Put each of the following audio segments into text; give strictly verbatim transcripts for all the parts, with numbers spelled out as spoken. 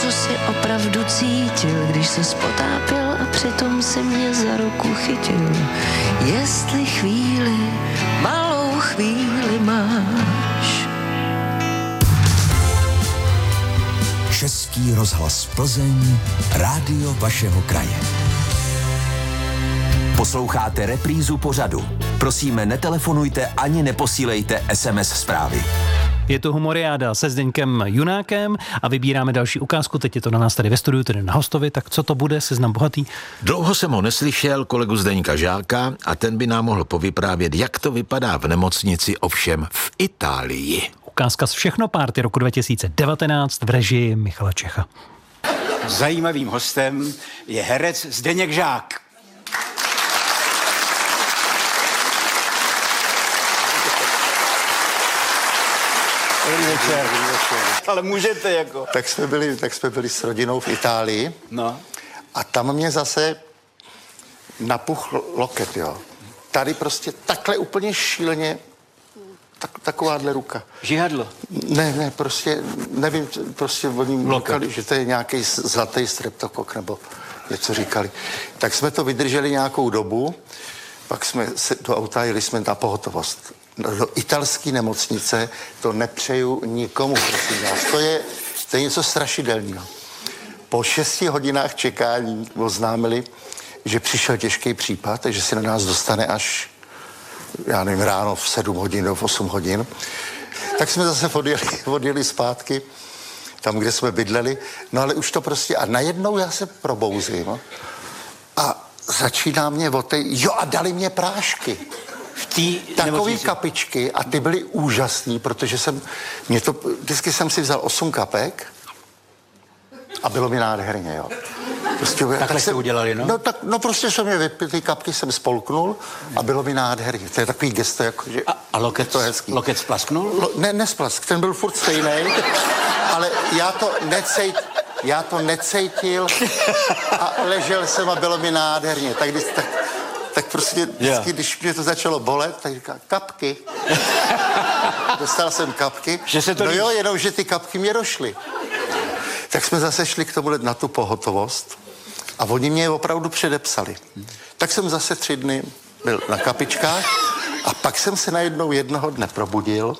co si opravdu cítil, když se spotápěl a přitom si mě za ruku chytil. Jestli chvíli, malou chvíli máš. Český rozhlas Plzeň, rádio vašeho kraje. Posloucháte reprízu pořadu. Prosíme, netelefonujte ani neposílejte es em es zprávy. Je to Humoriáda se Zdeňkem Junákem a vybíráme další ukázku. Teď je to na nás tady ve studiu, tedy na hostovi. Tak co to bude, Seznam bohatý? Dlouho jsem ho neslyšel, kolegu Zdeňka Žáka, a ten by nám mohl povyprávět, jak to vypadá v nemocnici, ovšem v Itálii. Ukázka z Všechno párty roku dva tisíce devatenáct v režii Michala Čecha. Zajímavým hostem je herec Zdeněk Žák. Večer. Ale můžete jako. Tak jsme byli, tak jsme byli s rodinou v Itálii. No. A tam mě zase napuchl loket, jo. Tady prostě takhle úplně šíleně tak, takováhle ruka. Žihadlo. Ne, ne, prostě, nevím, prostě oni říkali, že to je nějaký zlatý streptokok, nebo něco říkali. Tak jsme to vydrželi nějakou dobu, pak jsme se do auta jeli jsme na pohotovost. Do italské nemocnice to nepřeju nikomu, prosím vás. To je, to je něco strašidelného. Po šesti hodinách čekání oznámili, že přišel těžký případ, takže se na nás dostane až, já nevím, ráno v sedm hodin nebo v osm hodin. Tak jsme zase odjeli, odjeli zpátky, tam, kde jsme bydleli. No ale už to prostě, a najednou já se probouzím a začíná mě o té, jo a dali mě prášky. Takový kapičky a ty byly úžasný, protože jsem, mě to, vždycky jsem si vzal osm kapek a bylo mi nádherně, jo. Prostě, Takhle tak jste jsem, udělali, no? No, tak, no prostě jsem je vypil, ty kapky jsem spolknul a bylo mi nádherně. To je takový gesto, jako, že a, a loket, to je hezký. Loket splasknul? Lo, ne, nesplask, ten byl furt stejný, ale já to necejt, já to necejtil a ležel jsem a bylo mi nádherně. Tak, když, tak, tak prostě vždycky, yeah. když mě to začalo bolet, tak říká, kapky. Dostal jsem kapky. Že se to no líš. jo, jenom, že ty kapky mě došly. Tak jsme zase šli k tomu na tu pohotovost a oni mě opravdu předepsali. Tak jsem zase tři dny byl na kapičkách a pak jsem se najednou jednoho dne probudil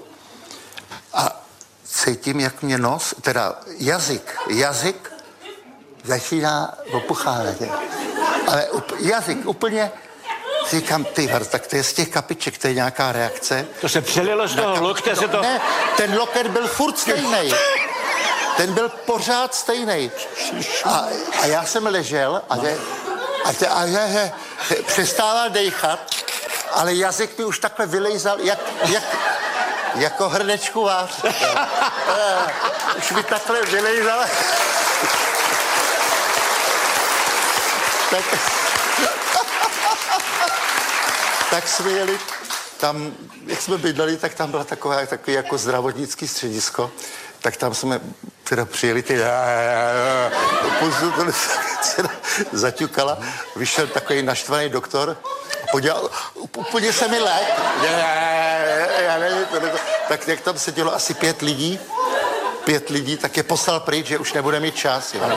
a cítím, jak mě nos, teda jazyk, jazyk začíná opuchávat. Ale up, jazyk úplně, říkám, ty tak to je z těch kapiček, to je nějaká reakce. To se přelilo z toho lokte, se to... Ne, ten loket byl furt stejnej. Ten byl pořád stejnej. A, a já jsem ležel a, je, a, te, a je, je, přestával dejchat, ale jazyk mi už takhle vylejzal, jak, jak, jako hrnečku vář. Už mi takhle vylejzal. tak, tak jsme jeli tam, jak jsme bydleli, tak tam byla taková, takový jako zdravotnický středisko. Tak tam jsme teda přijeli ty zaťukala, vyšel takový naštvaný doktor a podělal, úplně se mi lék. Tak jak tam sedělo asi pět lidí, pět lidí, tak je poslal pryč, že už nebude mít čas. Jo.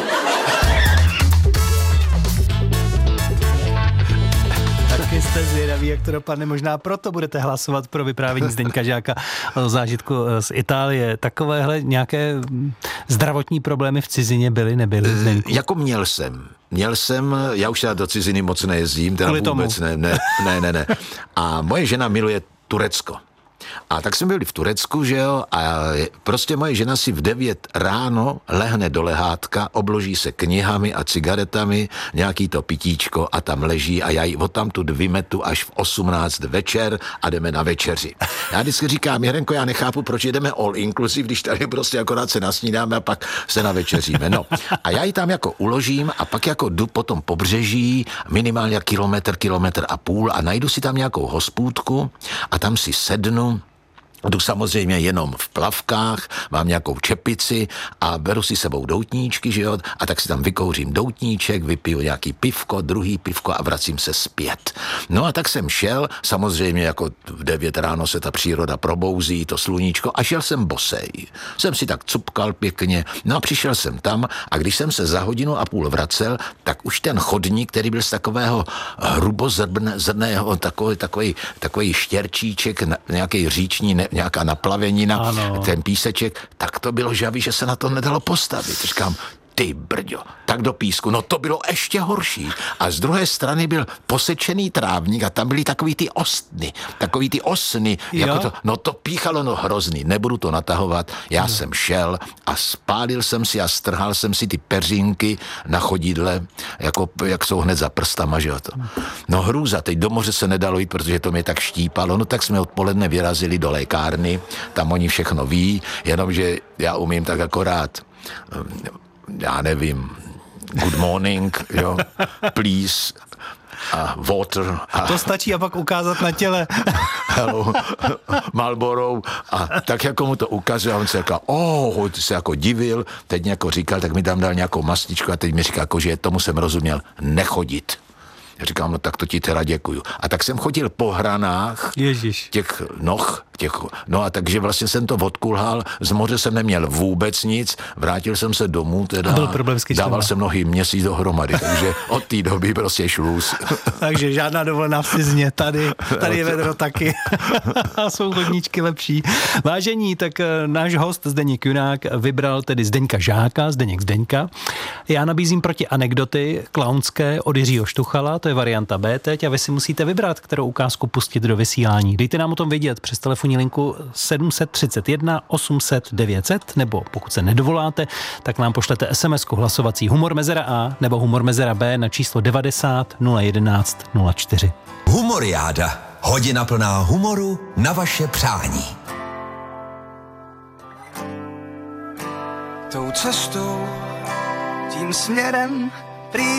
Taky jste zvědaví, jak to dopadne. Možná proto budete hlasovat pro vyprávění Zdeňka Žáka o zážitku z Itálie. Takovéhle nějaké zdravotní problémy v cizině byly, nebyly? Zdeňku? Jako měl jsem. Měl jsem, já už teda do ciziny moc nejezdím, teda Kvůli vůbec tomu. ne, ne, ne, ne, ne. A moje žena miluje Turecko. A tak jsme byli v Turecku, že jo, a prostě moje žena si v devět ráno lehne do lehátka, obloží se knihami a cigaretami, nějaký to pitíčko a tam leží a já ji odtamtud vymetu až v osmnáct večer a jdeme na večeři. Já vždycky říkám, Jirenko, já nechápu, proč jdeme all inclusive, když tady prostě akorát se nasnídáme a pak se navečeříme. No. A já ji tam jako uložím a pak jako jdu po tom pobřeží, minimálně kilometr, kilometr a půl a najdu si tam nějakou hospůdku a tam si sednu Jdu samozřejmě jenom v plavkách, mám nějakou čepici a beru si sebou doutníčky, že jo, a tak si tam vykouřím doutníček, vypiju nějaký pivko, druhý pivko a vracím se zpět. No a tak jsem šel, samozřejmě jako v devět ráno se ta příroda probouzí, to sluníčko, a šel jsem bosej. Jsem si tak cupkal pěkně, no a přišel jsem tam a když jsem se za hodinu a půl vracel, tak už ten chodník, který byl z takového hrubozrného, takový, takový, takový štěrčíček, nějaký říční, ne, nějaká naplavenina, ano. Ten píseček, tak to bylo žavý, že se na to nedalo postavit. Říkám, ty brďo, tak do písku, no to bylo ještě horší. A z druhé strany byl posečený trávník a tam byly takový ty ostny, takový ty osny, jako to, no to píchalo, no hrozný, nebudu to natahovat, já no. jsem šel a spálil jsem si a strhal jsem si ty peřinky na chodidle, jako, jak jsou hned za prstama, že jo to. No hrůza, teď do moře se nedalo jít, protože to mě tak štípalo, no tak jsme odpoledne vyrazili do lékárny, tam oni všechno ví, jenomže já umím tak akorát já nevím, good morning, jo, please, a water. A to stačí a pak ukázat na těle. Hello, Marlboro. A tak jako mu to ukazuje, a on se říkal, oh, ty se jako divil, teď jako říkal, tak mi tam dal nějakou mastičku a teď mi říkal, jako, že tomu jsem rozuměl, nechodit. Říkám, no tak to ti teda děkuju. A tak jsem chodil po hranách Ježiš. těch noh, těch, no a takže vlastně jsem to odkulhal, z moře jsem neměl vůbec nic, vrátil jsem se domů, teda byl problém s kyčlema. Dával jsem nohy měsíc dohromady, takže od té doby prostě šluz. Takže žádná dovolená v cizině, tady, tady je vedro taky. A jsou chodníčky lepší. Vážení, tak náš host Zdeněk Junák vybral tedy Zdeňka Žáka, Zdeněk Zdeňka. Já nabízím proti anekdoty klaunské od Jiřího Štuchala, to je varianta B teď a vy si musíte vybrat, kterou ukázku pustit do vysílání. Dejte nám o tom vědět přes telefonní linku sedm tři jedna osm set devět set, nebo pokud se nedovoláte, tak nám pošlete SMSku hlasovací Humor Mezera A nebo Humor Mezera B na číslo devadesát nula jedenáct nula čtyři. Humoriáda. Hodina plná humoru na vaše přání. Tou cestou, tím směrem, prý